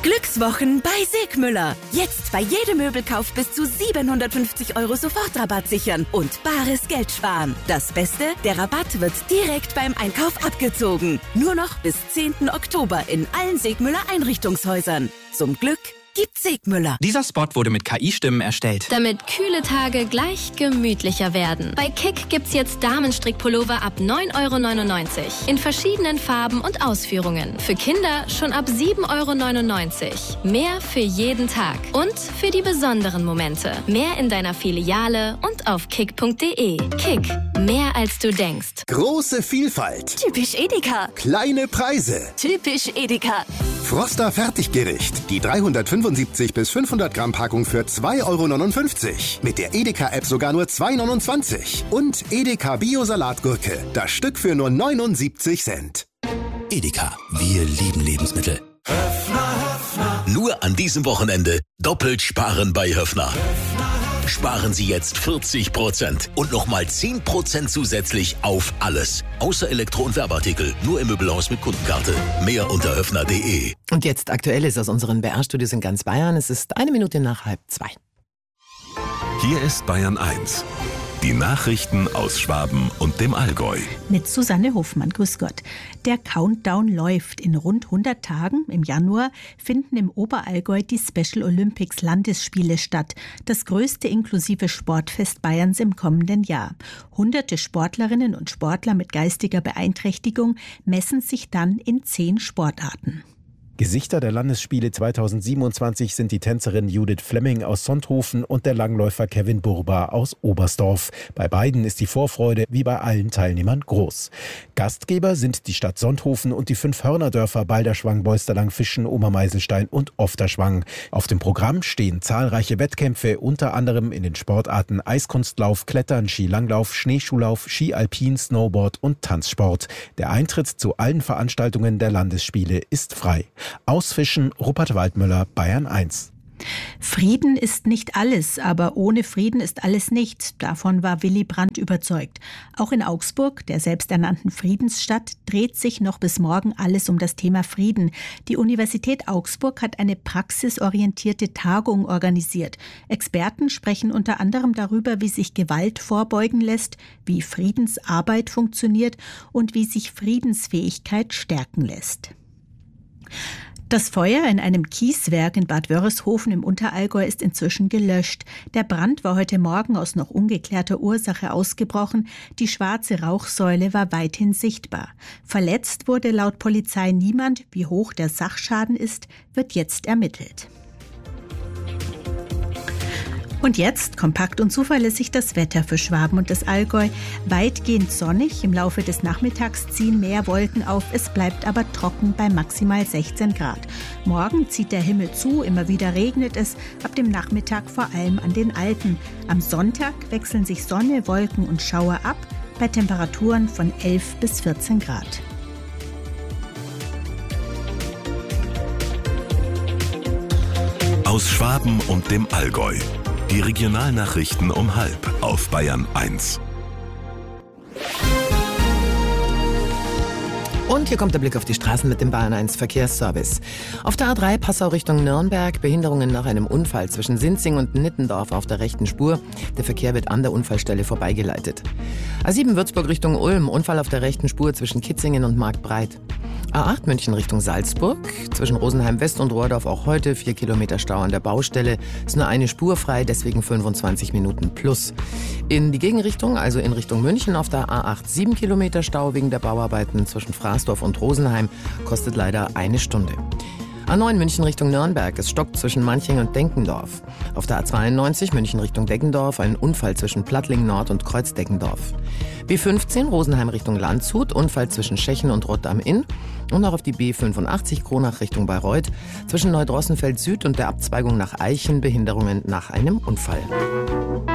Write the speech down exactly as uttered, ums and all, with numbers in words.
Glückswochen bei Segmüller. Jetzt bei jedem Möbelkauf bis zu siebenhundertfünfzig Euro Sofortrabatt sichern und bares Geld sparen. Das Beste, der Rabatt wird direkt beim Einkauf abgezogen. Nur noch bis zehnten Oktober in allen Segmüller Einrichtungshäusern. Zum Glück gibt's Segmüller. Dieser Spot wurde mit K I-Stimmen erstellt. Damit kühle Tage gleich gemütlicher werden. Bei Kick gibt's jetzt Damenstrickpullover ab neun Euro neunundneunzig. In verschiedenen Farben und Ausführungen. Für Kinder schon ab sieben Euro neunundneunzig. Mehr für jeden Tag. Und für die besonderen Momente. Mehr in deiner Filiale und auf kick punkt de. Kick. Mehr als du denkst. Große Vielfalt. Typisch Edeka. Kleine Preise. Typisch Edeka. Froster Fertiggericht. Die dreihundertfünfundsiebzig bis fünfhundert Gramm Packung für zwei Euro neunundfünfzig. Mit der Edeka-App sogar nur zwei Euro neunundzwanzig. Und Edeka Bio-Salatgurke. Das Stück für nur neunundsiebzig Cent. Edeka. Wir lieben Lebensmittel. Höffner, Höffner. Nur an diesem Wochenende doppelt sparen bei Höffner. Höffner. Sparen Sie jetzt vierzig Prozent und nochmal zehn Prozent zusätzlich auf alles. Außer Elektro- und Werbeartikel. Nur im Möbelhaus mit Kundenkarte. Mehr unter höffner punkt de. Und jetzt Aktuelles aus unseren B R-Studios in ganz Bayern. Es ist eine Minute nach halb zwei. Hier ist Bayern eins. Die Nachrichten aus Schwaben und dem Allgäu. Mit Susanne Hofmann, grüß Gott. Der Countdown läuft. In rund hundert Tagen im Januar finden im Oberallgäu die Special Olympics Landesspiele statt. Das größte inklusive Sportfest Bayerns im kommenden Jahr. Hunderte Sportlerinnen und Sportler mit geistiger Beeinträchtigung messen sich dann in zehn Sportarten. Gesichter der Landesspiele zweitausendsiebenundzwanzig sind die Tänzerin Judith Flemming aus Sonthofen und der Langläufer Kevin Burba aus Oberstdorf. Bei beiden ist die Vorfreude wie bei allen Teilnehmern groß. Gastgeber sind die Stadt Sonthofen und die fünf Hörnerdörfer Balderschwang, Beusterlang, Fischen, Obermeiselstein und Ofterschwang. Auf dem Programm stehen zahlreiche Wettkämpfe, unter anderem in den Sportarten Eiskunstlauf, Klettern, Skilanglauf, Schneeschuhlauf, Ski-Alpin, Snowboard und Tanzsport. Der Eintritt zu allen Veranstaltungen der Landesspiele ist frei. Ausfischen, Rupert Waldmüller, Bayern eins. Frieden ist nicht alles, aber ohne Frieden ist alles nichts. Davon war Willy Brandt überzeugt. Auch in Augsburg, der selbsternannten Friedensstadt, dreht sich noch bis morgen alles um das Thema Frieden. Die Universität Augsburg hat eine praxisorientierte Tagung organisiert. Experten sprechen unter anderem darüber, wie sich Gewalt vorbeugen lässt, wie Friedensarbeit funktioniert und wie sich Friedensfähigkeit stärken lässt. Das Feuer in einem Kieswerk in Bad Wörishofen im Unterallgäu ist inzwischen gelöscht. Der Brand war heute Morgen aus noch ungeklärter Ursache ausgebrochen. Die schwarze Rauchsäule war weithin sichtbar. Verletzt wurde laut Polizei niemand. Wie hoch der Sachschaden ist, wird jetzt ermittelt. Und jetzt kompakt und zuverlässig das Wetter für Schwaben und das Allgäu. Weitgehend sonnig, im Laufe des Nachmittags ziehen mehr Wolken auf, es bleibt aber trocken bei maximal sechzehn Grad. Morgen zieht der Himmel zu, immer wieder regnet es, ab dem Nachmittag vor allem an den Alpen. Am Sonntag wechseln sich Sonne, Wolken und Schauer ab, bei Temperaturen von elf bis vierzehn Grad. Aus Schwaben und dem Allgäu. Die Regionalnachrichten um halb auf Bayern eins. Und hier kommt der Blick auf die Straßen mit dem Bayern eins Verkehrsservice. Auf der A drei Passau Richtung Nürnberg, Behinderungen nach einem Unfall zwischen Sinzing und Nittendorf auf der rechten Spur. Der Verkehr wird an der Unfallstelle vorbeigeleitet. A sieben Würzburg Richtung Ulm, Unfall auf der rechten Spur zwischen Kitzingen und Marktbreit. A acht München Richtung Salzburg, zwischen Rosenheim West und Rohrdorf auch heute vier Kilometer Stau an der Baustelle. Ist nur eine Spur frei, deswegen fünfundzwanzig Minuten plus. In die Gegenrichtung, also in Richtung München, auf der A acht sieben Kilometer Stau wegen der Bauarbeiten zwischen Fraßdorf und Rosenheim, kostet leider eine Stunde. A neun München Richtung Nürnberg, es stockt zwischen Manching und Denkendorf. Auf der A zweiundneunzig München Richtung Deggendorf ein Unfall zwischen Plattling Nord und Kreuz-Deggendorf. B fünfzehn Rosenheim Richtung Landshut, Unfall zwischen Schechen und Rott am Inn. Und auch auf die B fünfundachtzig Kronach Richtung Bayreuth, zwischen Neudrossenfeld Süd und der Abzweigung nach Eichen, Behinderungen nach einem Unfall.